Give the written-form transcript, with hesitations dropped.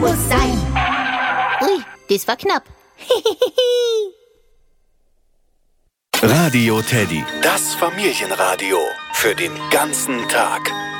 muss sein. Ui, das war knapp. Radio Teddy, das Familienradio für den ganzen Tag.